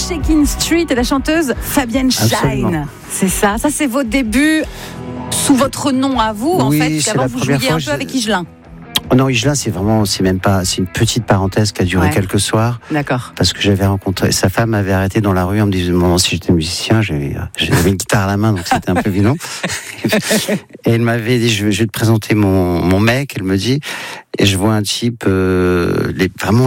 Shaking Street et la chanteuse Fabienne Shine. C'est ça c'est vos débuts sous votre nom à vous, en fait, qu'avant vous jouiez un peu avec Higelin. Non, Higelin, c'est une petite parenthèse qui a duré quelques soirs. D'accord. Parce que j'avais rencontré, sa femme m'avait arrêté dans la rue en me disant, si j'étais musicien, j'avais une guitare à la main, donc c'était un peu violent. Et elle m'avait dit, je vais te présenter mon mec, elle me dit, et je vois un type, les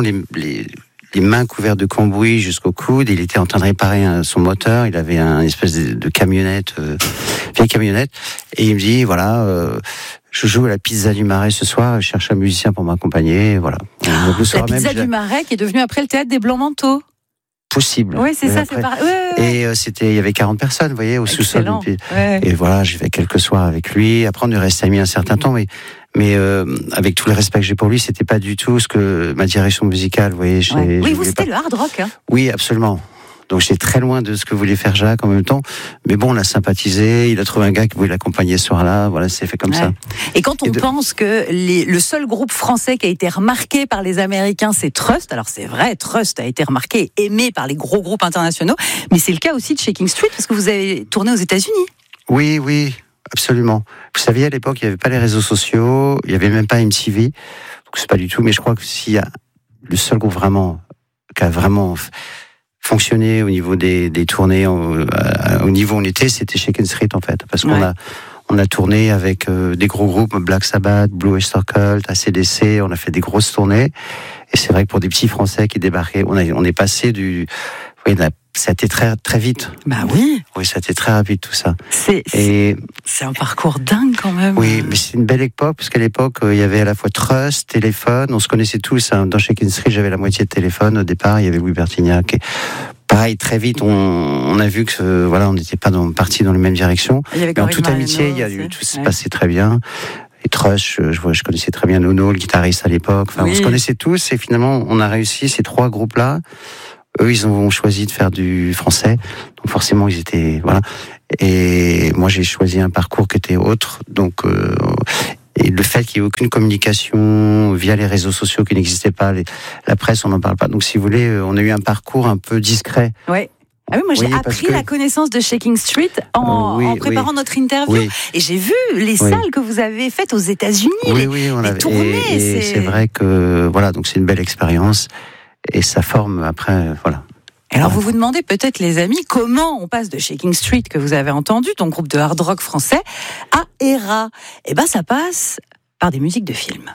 mains couvertes de cambouis jusqu'au coude. Il était en train de réparer son moteur. Il avait une espèce de camionnette, vieille camionnette. Et il me dit, je joue à la Pizza du Marais ce soir. Je cherche un musicien pour m'accompagner. Voilà. La Pizza du Marais qui est devenue après le théâtre des Blancs-Manteaux. Possible. Oui, c'est ça, c'est pareil. Et il y avait 40 personnes, vous voyez, au sous-sol. Et voilà, j'ai fait quelques soirs avec lui. Après, on est resté amis un certain temps, mais avec tout le respect que j'ai pour lui, c'était pas du tout ce que ma direction musicale, vous voyez. Oui, vous, c'était le hard rock. Hein. Oui, absolument. Donc j'étais très loin de ce que voulait faire Jacques en même temps. Mais bon, on a sympathisé. Il a trouvé un gars qui voulait l'accompagner ce soir-là. Voilà, c'est fait comme ça. Et quand on pense que le seul groupe français qui a été remarqué par les Américains, c'est Trust. Alors c'est vrai, Trust a été remarqué et aimé par les gros groupes internationaux. Mais c'est le cas aussi de Shaking Street parce que vous avez tourné aux États-Unis. Oui, absolument. Vous saviez, à l'époque, il n'y avait pas les réseaux sociaux. Il n'y avait même pas MTV. Donc c'est pas du tout. Mais je crois que s'il y a le seul groupe qui a vraiment fonctionné au niveau des tournées, au niveau où on était, c'était Shaking Street en fait, parce qu'on a tourné avec des gros groupes, Black Sabbath, Blue Oyster Cult, AC/DC, on a fait des grosses tournées, et c'est vrai que pour des petits Français qui débarquaient, on est passé ça a été très très vite. Bah oui. Oui, ça a été très rapide tout ça. C'est un parcours dingue quand même. Oui, mais c'est une belle époque parce qu'à l'époque il y avait à la fois Trust, Téléphone, on se connaissait tous. Hein. Dans Shaking Street, j'avais la moitié de Téléphone au départ. Il y avait Louis Bertignac. Et pareil, très vite, on a vu que on n'était pas partis dans la même direction. Mais en toute amitié, tout se passait très bien. Et Trust, je connaissais très bien Nono, le guitariste à l'époque. Enfin, on se connaissait tous et finalement, on a réussi ces trois groupes-là. Eux, ils ont choisi de faire du français, donc forcément, ils étaient Et moi, j'ai choisi un parcours qui était autre, donc et le fait qu'il n'y ait aucune communication via les réseaux sociaux qui n'existaient pas, la presse, on n'en parle pas. Donc, si vous voulez, on a eu un parcours un peu discret. Ouais. Ah oui, moi j'ai appris la connaissance de Shaking Street en préparant notre interview. Et j'ai vu les salles que vous avez faites aux États-Unis, les tournées. Et c'est vrai que donc c'est une belle expérience. Et ça forme après, Alors vous vous demandez peut-être, les amis, comment on passe de Shaking Street, que vous avez entendu, ton groupe de hard rock français, à ERA. Eh ben ça passe par des musiques de films.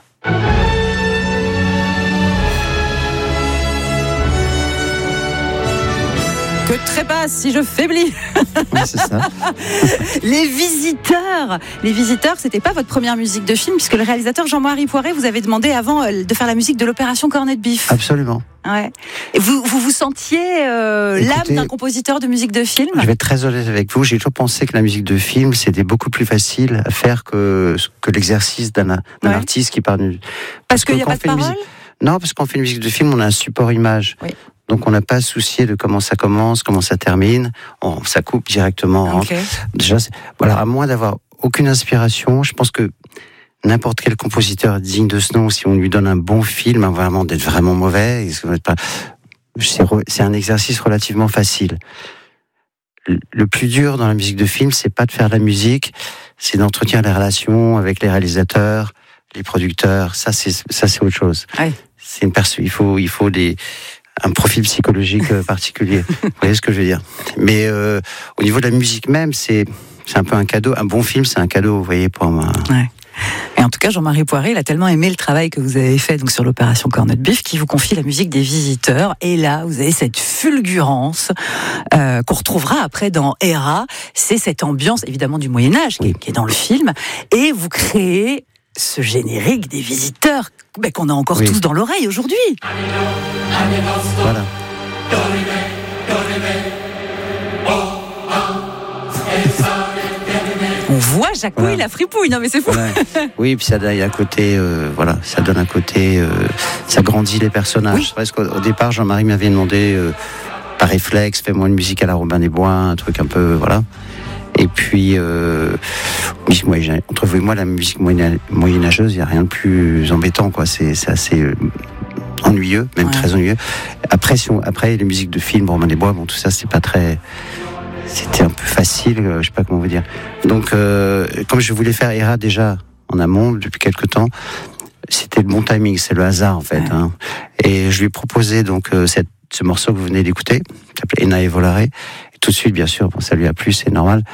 Que trépasse si je faiblis. Oui, c'est ça. Les Visiteurs, c'était pas votre première musique de film, puisque le réalisateur Jean-Marie Poiret vous avait demandé avant de faire la musique de l'opération Cornet de Bif. Absolument. Ouais. Et vous sentiez l'âme d'un compositeur de musique de film ? Je vais être très honnête avec vous. J'ai toujours pensé que la musique de film, c'était beaucoup plus facile à faire que l'exercice d'un artiste qui parle. Parce qu'il n'y a pas de parole ? Non, parce qu'on fait une musique de film, on a un support image. Oui. Donc on n'a pas à se soucier de comment ça commence, comment ça termine. Ça coupe directement. Okay. Déjà, à moins d'avoir aucune inspiration, je pense que n'importe quel compositeur digne de ce nom, si on lui donne un bon film, vraiment d'être vraiment mauvais, c'est un exercice relativement facile. Le plus dur dans la musique de film, c'est pas de faire de la musique, c'est d'entretenir les relations avec les réalisateurs, les producteurs. Ça c'est autre chose. Oui. Il faut un profil psychologique particulier. Vous voyez ce que je veux dire ? Mais au niveau de la musique même, c'est un peu un cadeau. Un bon film, c'est un cadeau, vous voyez, pour moi. Ouais. Et en tout cas, Jean-Marie Poiret, il a tellement aimé le travail que vous avez fait sur l'opération Cornet de Bif, qui vous confie la musique des Visiteurs. Et là, vous avez cette fulgurance qu'on retrouvera après dans ERA. C'est cette ambiance, évidemment, du Moyen-Âge qui est dans le film. Et vous créez ce générique des Visiteurs qu'on a encore tous dans l'oreille aujourd'hui. Voilà. On voit Jacouille, la fripouille. Non mais c'est fou. Ouais. Oui, puis ça donne un côté, ça donne un côté, ça grandit les personnages. Oui. Parce qu'au départ, Jean-Marie m'avait demandé par réflexe, fais-moi une musique à la Robin des Bois, un truc un peu, Et puis, entre vous et moi, la musique moyenâgeuse, il n'y a rien de plus embêtant, quoi. C'est assez ennuyeux, même très ennuyeux. Après, après les musiques de films, Romain des Bois, bon, tout ça, c'était un peu facile, je sais pas comment vous dire. Donc, comme je voulais faire Héra déjà en amont depuis quelque temps, c'était le bon timing, c'est le hasard en fait. Ouais. Hein. Et je lui ai proposé donc ce morceau que vous venez d'écouter, qui s'appelle Enae Volare. Et tout de suite, bien sûr, bon, ça lui a plu, c'est normal.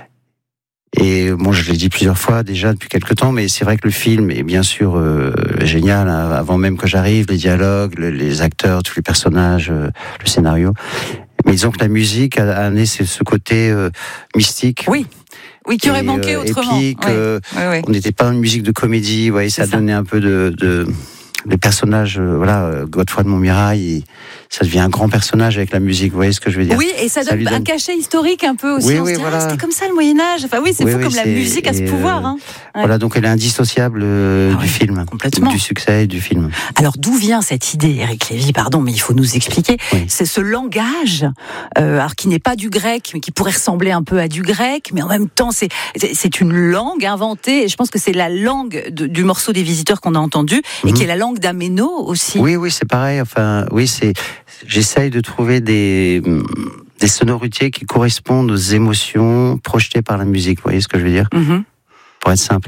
Et bon, je l'ai dit plusieurs fois déjà depuis quelque temps, mais c'est vrai que le film est bien sûr génial. Hein, avant même que j'arrive, les dialogues, les acteurs, tous les personnages, le scénario. Mais disons que la musique a amené ce côté mystique. Oui. Oui, qui aurait manqué autrement. Épique, on n'était pas dans une musique de comédie, vous voyez, ça donnait un peu de les personnages, Godefroy de Montmirail, ça devient un grand personnage avec la musique, vous voyez ce que je veux dire? Oui, et ça donne un cachet historique un peu aussi. On se dit, c'était comme ça le Moyen-Âge. Enfin oui, c'est fou comme la musique a ce pouvoir. Hein. Voilà, donc elle est indissociable du film, complètement. Du succès du film. Alors d'où vient cette idée, Éric Lévy, pardon, mais il faut nous expliquer. Oui. C'est ce langage, alors qui n'est pas du grec, mais qui pourrait ressembler un peu à du grec, mais en même temps c'est une langue inventée, et je pense que c'est la langue du morceau des Visiteurs qu'on a entendu, et qui est la langue d'Ameno aussi. Oui, c'est pareil. Enfin, oui, j'essaye de trouver des sonorités qui correspondent aux émotions projetées par la musique. Vous voyez ce que je veux dire? Pour être simple.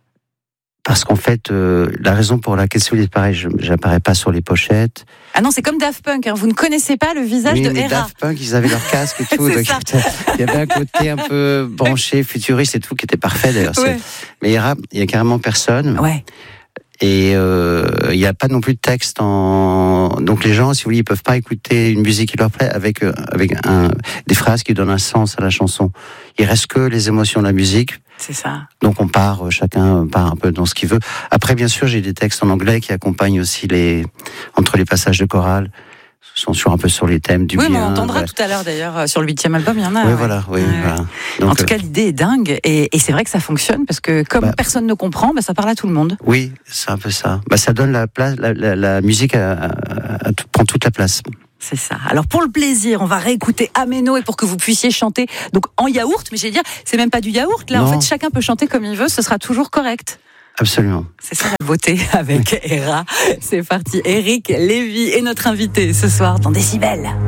Parce qu'en fait, la raison pour laquelle c'est pareil, j'apparais pas sur les pochettes. Ah non, c'est comme Daft Punk, hein. Vous ne connaissez pas le visage de Héra. Daft Punk, ils avaient leur casque et tout. Donc il y avait un côté un peu branché, futuriste et tout, qui était parfait d'ailleurs. Ouais. Mais Héra, il y a carrément personne. Ouais. Et il n'y a pas non plus de texte donc les gens, si vous voulez, ils peuvent pas écouter une musique qui leur plaît avec des phrases qui donnent un sens à la chanson. Il reste que les émotions de la musique. C'est ça. Donc chacun part un peu dans ce qu'il veut. Après, bien sûr, j'ai des textes en anglais qui accompagnent aussi entre les passages de chorale. Sont toujours un peu sur les thèmes du bien. Oui, mais on entendra tout à l'heure d'ailleurs sur le 8e album, il y en a. Oui, voilà. Donc, en tout cas, l'idée est dingue et c'est vrai que ça fonctionne parce que comme personne ne comprend, ça parle à tout le monde. Oui, c'est un peu ça. Ça donne la place, la musique prend toute la place. C'est ça. Alors pour le plaisir, on va réécouter Ameno et pour que vous puissiez chanter donc en yaourt, mais j'allais dire, c'est même pas du yaourt là. Non. En fait, chacun peut chanter comme il veut, ce sera toujours correct. Absolument. C'est ça la beauté avec Héra. C'est parti. Éric Lévy est notre invité ce soir dans Décibel.